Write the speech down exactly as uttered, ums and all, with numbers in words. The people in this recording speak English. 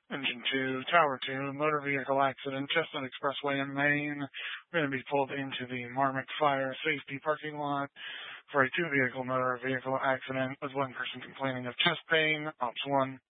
Engine two, Tower two, motor vehicle accident, Chestnut Expressway in Maine. We're going to be pulled into the Marmot Fire Safety parking lot for a two-vehicle motor vehicle accident with one person complaining of chest pain. Ops one.